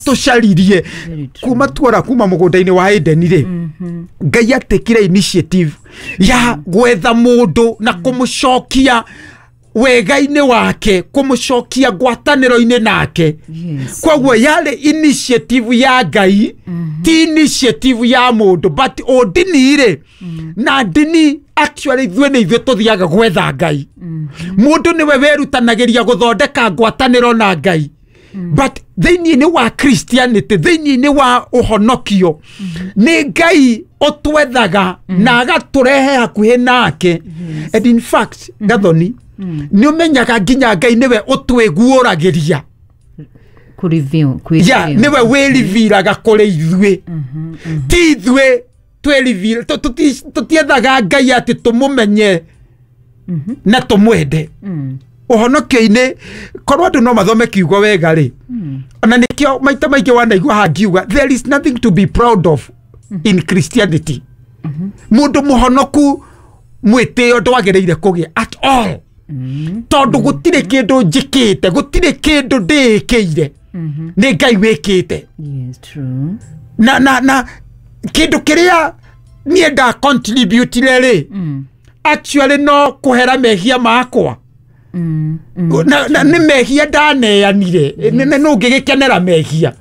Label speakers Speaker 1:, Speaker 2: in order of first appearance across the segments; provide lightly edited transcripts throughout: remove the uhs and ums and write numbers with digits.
Speaker 1: tusharirie kuma twara kuma mugundaini wa Eden ri Ngai atekire initiative ya gwetha mundu na kumucokia wegaine wake, kumucokia ngwataniro-ini nake. Kwoguo yale initiative ya Ngai ti initiative ya mundu, but odini ri na dini actually thwe ni ithuĩ tuthiaga gwetha Ngai. Mundu niwe werutanagiria guthondeka ngwataniro na Ngai. But thĩinĩ ni wa Christianity, thĩinĩ ni wa uhonokio, ni Ngai otwethaga na agaturehe hakuhi nake. And in fact, Gathoni, ni umenyaga nginya Ngai niwe utwiguuragiria niwe wiriviraga kuri ithuĩ, ti ithuĩ twirivira. Tutiethaga Ngai ati tumumenye na tumwende. Uhonokio-ini korwo andu no mathome kiugo wega ri, ona nikio maita maingi wanaigua hangiuga there is nothing to be proud of in Christianity. Mundu muhonoku mwitio ndwagereire kugia at all, tondu gutire kindu njikite, gutire kindu ndikiire, ni Ngai wikite.
Speaker 2: Yes, true.
Speaker 1: Na kindu kiria nie nda contribute ri actually no kuhera mehia makwa. Na ni mehia ndaneanire, no ngigikenera mehia.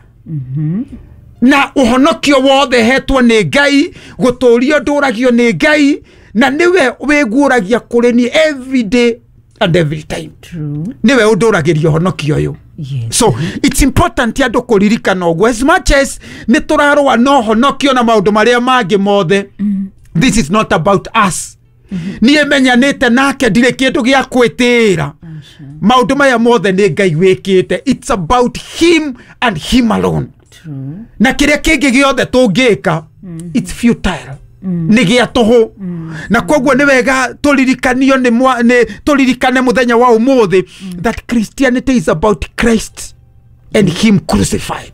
Speaker 1: Na uhonokio wothe hetwo ni Ngai, guturio nduragio ni Ngai, na niwe wiguuragia kuri ni every day and every time.
Speaker 2: True.
Speaker 1: Niwe unduragiria uhonokio uyu.
Speaker 2: Yes.
Speaker 1: So it's important andu kuririkana uguo, as much as ni turarwa no honokio na maundu maria mangi mothe, this is not about us. Niye menyanite nake ndire kindu gia kwitira. Maundu maya mothe ni Ngai wikite. It's about him and him alone.
Speaker 2: True.
Speaker 1: Na kiria kingi giothe tungika, it's futile. Ni gia toho. Na kwoguo ni wega tulirikanio ni tulirikane muthenya wa umuthi that Christianity is about Christ and him crucified.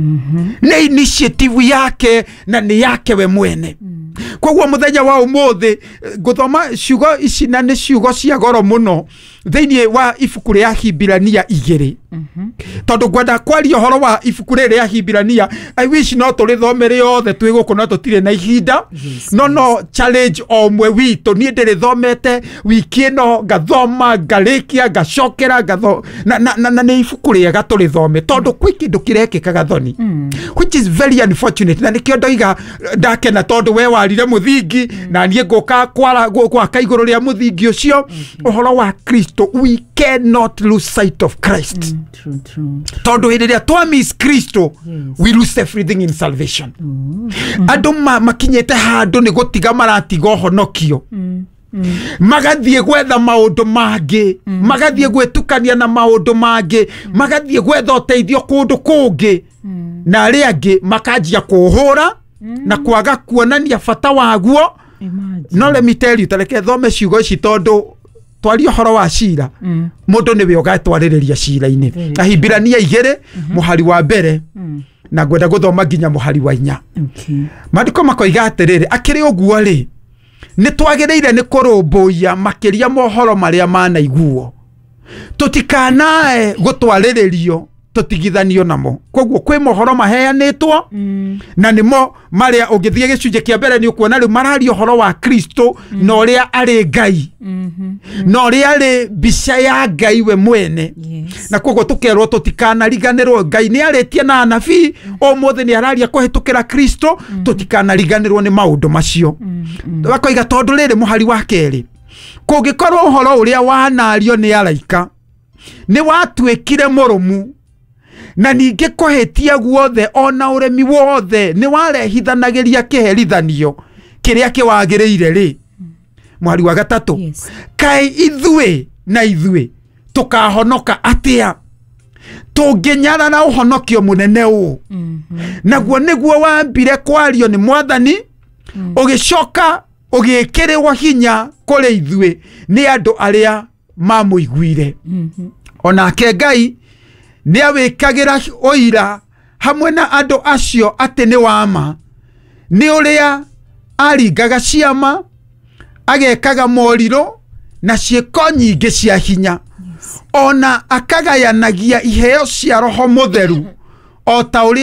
Speaker 1: Na initiative yake na ni yake we mwene. Kwoguo muthenya wa umuthi guthoma ciugo ici na ni ciugo cia goro muno thiini wa ibuku ria Hibirania 2. Tondu gwenda kwaria horo wa ibuku ria Hibirania, I wish no turithomere yothe twiguku no tutire na ihinda. No challenge omwe witu ni ndirithomete wiki no gathoma ngarikia ngacokera na ni ibuku riega turithome tondu kwi kindu kirekika Gathoni, which is very unfortunate. Na nikio ndoiga ndakena tondu we warire muthingi na nie nguka gwaka iguru ria muthingi ucio. Uhoro wa Kristo, we cannot lose sight of Christ.
Speaker 2: True.
Speaker 1: Tondu hindi ria twa miss Kristo, we lose everything in salvation. Andu makinyete handu ni gutiga maratiga uhonokio, magathie gwetha maundu mangi, magathie gwetukania na maundu mangi, magathie gwetha uteithio kundu kungi, na aria angi makanjia kuhura na kwaga kuonania bata waguo. No let me tell you, tareke thome ciugo ici tondu twario horo wa cira, mundu niwe ugatwaririria cira-ini. Na Hibirania 2 muhari wa mbere na gwenda guthoma nginya muhari wa 4. Mandiko makoiga atiriri, akiri uguo ri ni twagereire ni kurumbuia makiria mohoro maria manaiguo, tutikanae gutwariririo tutigithanio namo. Kwoguo kwi mohoro maheanitwo na nimo maria ungithie gicunje kia mbere ni ukuona ri marario horo wa Kristo no ria ari Ngai, no ria ari bica ya Ngai we mwene. Na kwoguo tukerwo tutikanariganirwo. Ngai ni aretie na anabii umuthi ni araria kuhitukira Kristo, tutikanariganirwo ni maundu macio. Bakoiga tondu riri muhari wa keri, kungikorwo uhoro uria wanario ni araika ni watwikire murumu na ninge kuhetia guothe ona uremi wothe ni warehithanagiria kiherithanio kiria kiwagiriire ri. Mwari wa 3, kai ithuĩ tukahonoka atia? Tunginyara na uhonokio munene u. Naguo niguo wambire kwario ni Mwathani, ugicoka ugikirwa hinya kuri ithuĩ ni andu aria mamuiguire. Onake Ngai ni awikagira oira hamwe na andu acio ati ni wama, ni uria aringaga ciama agekaga moriro na ciiko nyingi cia hinya, ona akagayanagia iheo cia Roho Mutheru o ta